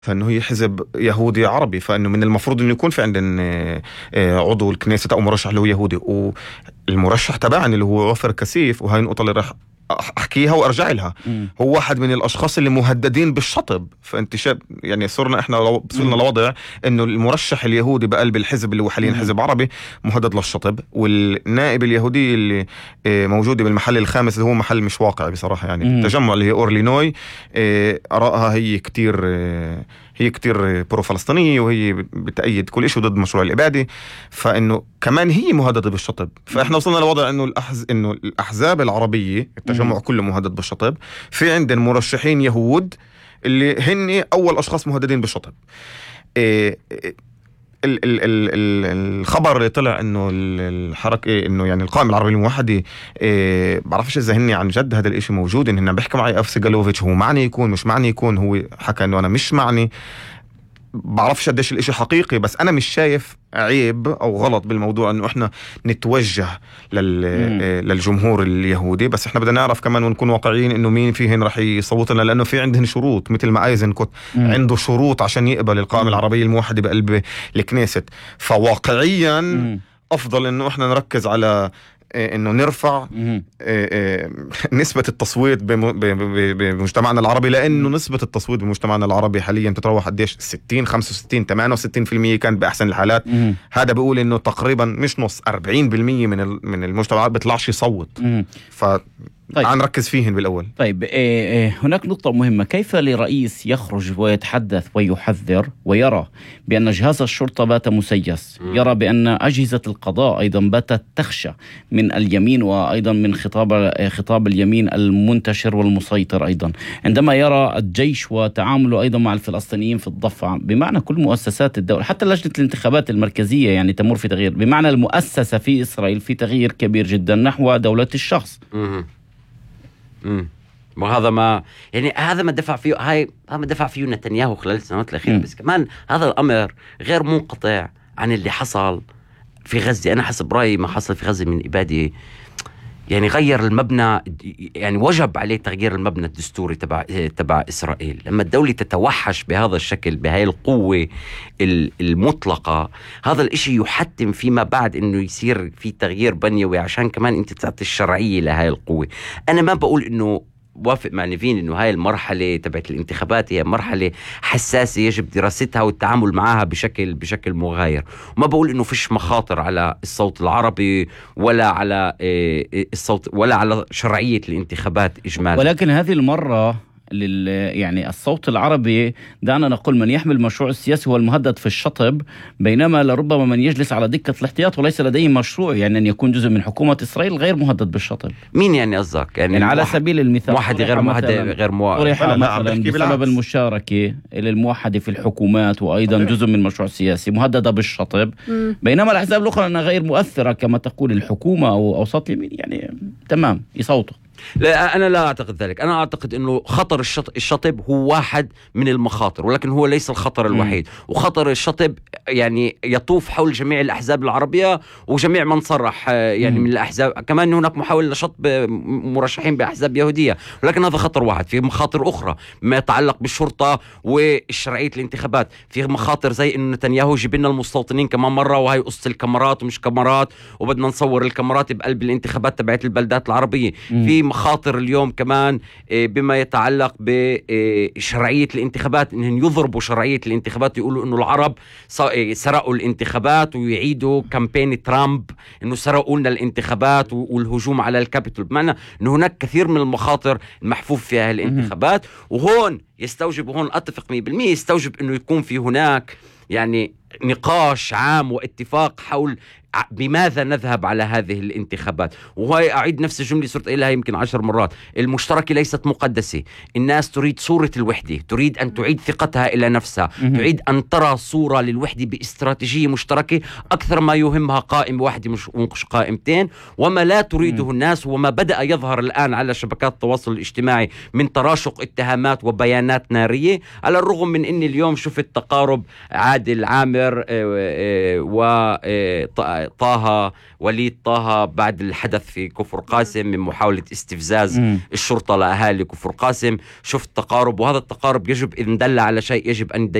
فإنه هي حزب يهودي عربي، فإنه من المفروض إنه يكون في عندنا عضو الكنيسة أو مرشح اللي هو يهودي. والمرشح تبعني اللي هو عفر كسيف، وهاي النقطة اللي راح احكيها وارجع لها، هو واحد من الاشخاص اللي مهددين بالشطب. فانت يعني صرنا احنا وصلنا لوضع انه المرشح اليهودي بقلب الحزب اللي هو حاليا حزب عربي مهدد للشطب، والنائب اليهودي اللي موجود بالمحل الخامس اللي هو محل مش واقعي بصراحة، يعني التجمع اللي هي اورلينوي، ارائها هي كتير برو فلسطينية، وهي بتأيد كل شيء ضد مشروع الإبادة، فإنه كمان هي مهددة بالشطب. فإحنا وصلنا لوضع إنه إنه الأحزاب العربية التجمع كله مهدد بالشطب. في عندنا مرشحين يهود اللي هن أول أشخاص مهددين بالشطب. الخبر اللي طلع انه الحركه انه يعني القائمه العربيه الموحده، بعرفش اذا هن عن جد هذا الاشي موجود، ان هن بيحكوا معي سيجالوفيتش، هو معني يكون مش معني يكون، هو حكى انه انا مش معني، بعرفش قديش الاشي حقيقي، بس انا مش شايف عيب او غلط بالموضوع انه احنا نتوجه للجمهور اليهودي، بس احنا بدنا نعرف كمان ونكون واقعيين انه مين فيهن رح يصوت لنا، لانه في عندهن شروط، مثل ما ايزنكوت عنده شروط عشان يقبل القائمة العربية الموحدة بقلب الكنيست. فواقعيا افضل انه احنا نركز على انه نرفع نسبة التصويت بمجتمعنا العربي، لانه نسبة التصويت بمجتمعنا العربي حاليا تتراوح قديش 60 65 68% كان باحسن الحالات. هذا بيقول انه تقريبا مش نص 40% من المجتمعات بيطلعش يصوت. طيب. نركز فيهن بالأول. طيب هناك نقطة مهمة، كيف لرئيس يخرج ويتحدث ويحذر ويرى بأن جهاز الشرطة بات مسيس، يرى بأن أجهزة القضاء أيضا باتت تخشى من اليمين، وأيضا من خطاب اليمين المنتشر والمسيطر أيضا، عندما يرى الجيش وتعامله أيضا مع الفلسطينيين في الضفة، بمعنى كل مؤسسات الدولة، حتى لجنة الانتخابات المركزية يعني تمر في تغيير، بمعنى المؤسسة في إسرائيل في تغيير كبير جدا نحو دولة الشخص. وهذا ما يعني هذا ما دفع فيه هذا ما دفع فيه نتنياهو خلال السنوات الأخيرة. بس كمان هذا الأمر غير منقطع عن اللي حصل في غزة. أنا حسب رأيي ما حصل في غزة من إبادة يعني غير المبنى، يعني وجب عليه تغيير المبنى الدستوري تبع إسرائيل. لما الدولة تتوحش بهذا الشكل بهاي القوة المطلقة، هذا الاشي يحتم فيما بعد انه يصير في تغيير بنيوي عشان كمان انت تعطي الشرعية لهاي القوة. انا ما بقول انه وافق مع نيفين انه هاي المرحلة تبعت الانتخابات هي مرحلة حساسة يجب دراستها والتعامل معها بشكل مغاير، وما بقول انه فيش مخاطر على الصوت العربي ولا على الصوت ولا على شرعية الانتخابات اجمالا. ولكن هذه المرة يعني الصوت العربي، دعنا نقول من يحمل المشروع السياسي هو المهدد في الشطب، بينما لربما من يجلس على دكة الاحتياط وليس لديه مشروع يعني أن يكون جزء من حكومة إسرائيل غير مهدد بالشطب. مين يعني قصدك؟ يعني على سبيل المثال موحد غير مثلا بسبب المشاركة للموحدة في الحكومات وأيضا جزء من مشروع سياسي مهددة بالشطب، بينما الأحزاب الأخرى أنها غير مؤثرة كما تقول الحكومة أو أوساط اليمين، يعني تمام يصوتوا. لا أنا لا أعتقد ذلك. أنا أعتقد أنه خطر الشطب هو واحد من المخاطر، ولكن هو ليس الخطر الوحيد. وخطر الشطب يعني يطوف حول جميع الأحزاب العربية وجميع من صرح يعني من الأحزاب. كمان هناك محاولة لشطب مرشحين بأحزاب يهودية، ولكن هذا خطر واحد. في مخاطر أخرى ما يتعلق بالشرطة والشرعية الانتخابات. في مخاطر زي أنه نتنياهو جيب لنا المستوطنين كمان مرة، وهي قصة الكاميرات ومش كاميرات، وبدنا نصور الكاميرات بقلب الانتخابات تبعت البلدات العربية. في مخاطر اليوم كمان بما يتعلق بشرعية الانتخابات، إنهم يضربوا شرعية الانتخابات، يقولوا إنه العرب سرقوا الانتخابات ويعيدوا كامبين ترامب إنه سرقوا لنا الانتخابات والهجوم على الكابيتول، بمعنى إنه هناك كثير من المخاطر المحفوف فيها الانتخابات. وهون يستوجب، وهون أتفق 100%، يستوجب إنه يكون في هناك يعني نقاش عام واتفاق حول بماذا نذهب على هذه الانتخابات. وهي أعيد نفس الجملة صرت إليها يمكن 10 مرات، المشتركة ليست مقدسة. الناس تريد صورة الوحدة، تريد أن تعيد ثقتها إلى نفسها، تريد أن ترى صورة للوحدة باستراتيجية مشتركة أكثر ما يهمها قائمة واحدة مش قائمتين. وما لا تريده الناس وما بدأ يظهر الآن على شبكات التواصل الاجتماعي من تراشق اتهامات وبيانات كيانات نارية، على الرغم من أني اليوم شفت تقارب عادل عامر وطه وليد طه بعد الحدث في كفر قاسم من محاولة استفزاز الشرطة لأهالي كفر قاسم. شفت تقارب، وهذا التقارب يجب إن دل على شيء يجب أن